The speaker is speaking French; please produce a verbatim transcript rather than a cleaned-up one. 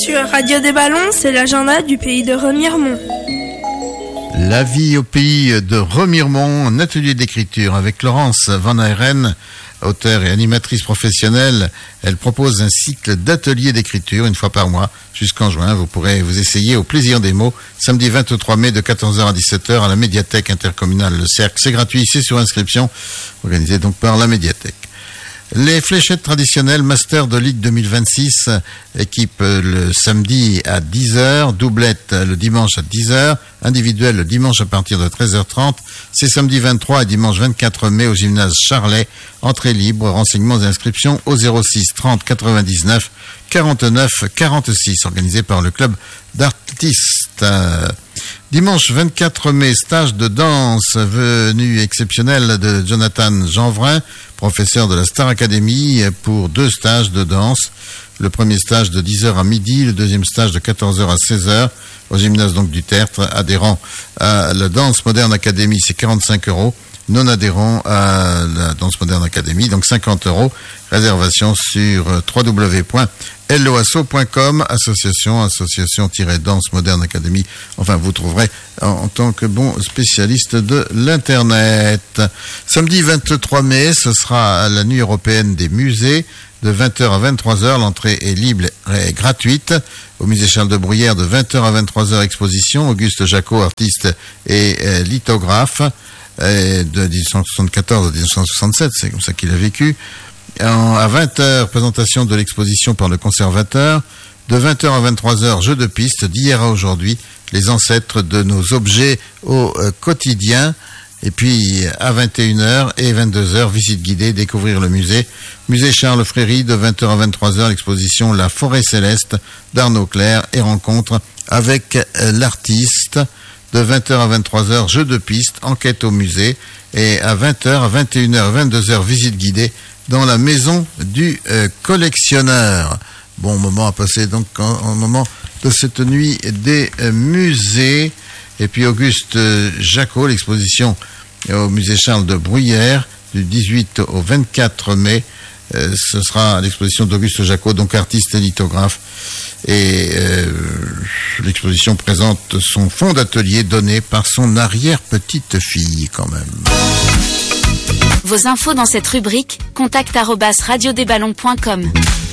Sur Radio des Ballons, c'est l'agenda du pays de Remiremont. La vie au pays de Remiremont, un atelier d'écriture avec Laurence Van Ayren, auteure et animatrice professionnelle. Elle propose un cycle d'ateliers d'écriture une fois par mois jusqu'en juin. Vous pourrez vous essayer au plaisir des mots samedi vingt-trois mai de quatorze heures à dix-sept heures à la médiathèque intercommunale Le Cercle. C'est gratuit, c'est sur inscription, organisé donc par la médiathèque. Les fléchettes traditionnelles Master de Ligue deux mille vingt-six équipe le samedi à dix heures, doublette le dimanche à dix heures, individuel le dimanche à partir de treize heures trente. C'est samedi vingt-trois et dimanche vingt-quatre mai au gymnase Charlet. Entrée libre, renseignements et inscriptions au zéro six trente quatre-vingt-dix-neuf quarante-neuf quarante-six, organisé par le club d'artistes. Dimanche vingt-quatre mai, stage de danse, venue exceptionnelle de Jonathan Jeanvrin, professeur de la Star Academy, pour deux stages de danse. Le premier stage de dix heures à midi, le deuxième stage de quatorze heures à seize heures, au gymnase donc du Tertre. Adhérent à la Danse Moderne Academy, c'est quarante-cinq euros. Non adhérent à la Danse Moderne Academy, donc cinquante euros. Réservation sur w w w point l o a s o point com, association, association-danse moderne académie. Enfin, vous trouverez en, en tant que bon spécialiste de l'Internet. Samedi vingt-trois mai, ce sera la nuit européenne des musées. De vingt heures à vingt-trois heures, l'entrée est libre et gratuite. Au musée Charles de Bruyères, de vingt heures à vingt-trois heures, exposition. Auguste Jacot, artiste et euh, lithographe. Et de dix-neuf cent soixante-quatorze à dix-neuf cent soixante-sept, c'est comme ça qu'il a vécu. En, à vingt heures, présentation de l'exposition par le conservateur. De vingt heures à vingt-trois heures, jeu de piste d'hier à aujourd'hui, les ancêtres de nos objets au euh, quotidien. Et puis à vingt et une heures et vingt-deux heures, visite guidée, découvrir le musée. Musée Charles Fréry, de vingt heures à vingt-trois heures, l'exposition La Forêt Céleste d'Arnaud Clerc et rencontre avec euh, l'artiste. De vingt heures à vingt-trois heures, jeu de piste, enquête au musée. Et à vingt heures, à vingt et une heures, vingt-deux heures, visite guidée dans la maison du euh, collectionneur. Bon moment à passer donc en, en moment de cette nuit des euh, musées. Et puis Auguste euh, Jacot, l'exposition au musée Charles de Bruyères du dix-huit au vingt-quatre mai. Euh, ce sera l'exposition d'Auguste Jacot, donc artiste et lithographe. Et euh, l'exposition présente son fonds d'atelier donné par son arrière-petite-fille quand même. Vos infos dans cette rubrique, contact arobase radio des ballons point com.